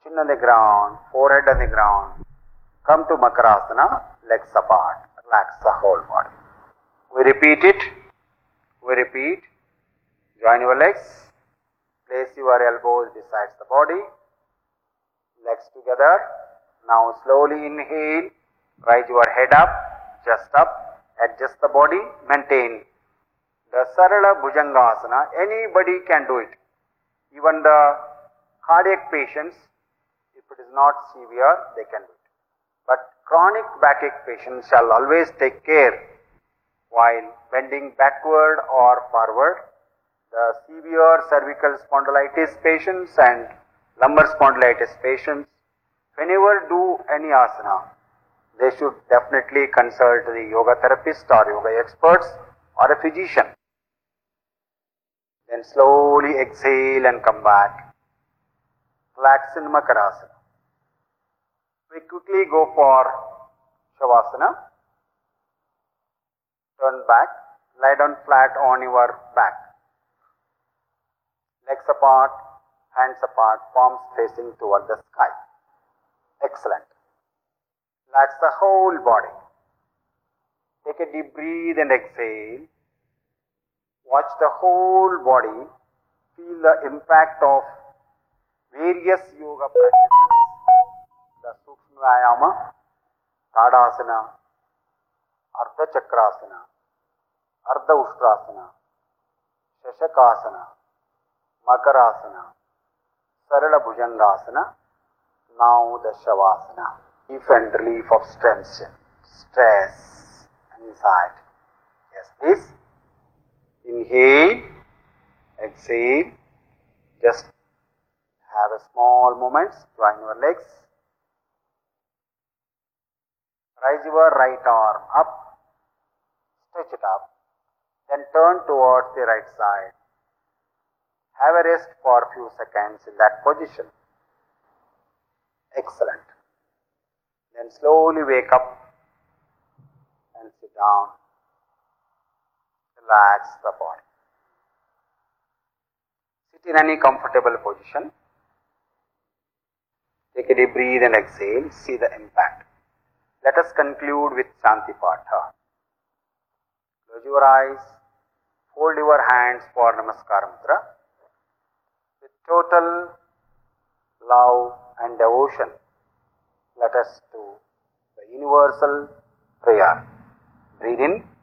chin on the ground, forehead on the ground. Come to Makarasana, legs apart, relax the whole body. We repeat it, join your legs, place your elbows beside the body, legs together. Now slowly inhale, raise your head up, chest up, adjust the body, maintain the Sarala Bhujangasana. Anybody can do it. Even the cardiac patients, if it is not severe, they can do it. But chronic backache patients shall always take care while bending backward or forward. The severe cervical spondylitis patients and lumbar spondylitis patients, whenever do any asana, they should definitely consult the yoga therapist or yoga experts or a physician. Then slowly exhale and come back. Relax in Makarasana. We quickly go for Shavasana. Turn back, lie down flat on your back. Legs apart, hands apart, palms facing toward the sky. Excellent. Relax the whole body. Take a deep breath and exhale. Watch the whole body. Feel the impact of various yoga practices. The Sukshma Vyayama, Tadasana, Ardha Chakrasana, Ardha Ushtrasana, Shashakasana, Makarasana, Sarala Bhujangasana, now the Shavasana. Relief and relief of tension, stress, anxiety. Yes, please. Inhale, exhale. Just have a small moment. Join your legs. Raise your right arm up, stretch it up, then turn towards the right side. Have a rest for a few seconds in that position. Excellent. Then slowly wake up and sit down. Relax the body. Sit in any comfortable position. Take a deep breath and exhale. See the impact. Let us conclude with Shanti Patha. Close your eyes, fold your hands for Namaskar Mudra. With total love and devotion, let us do the universal prayer. Breathe in.